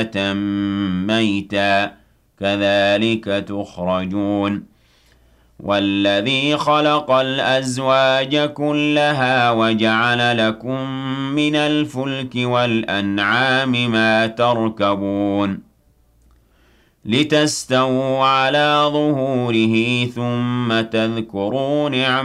ميتا كذلك تخرجون والذي خلق الأزواج كلها وجعل لكم من الفلك والأنعام ما تركبون لتستووا على ظهوره ثم تذكروا نعمة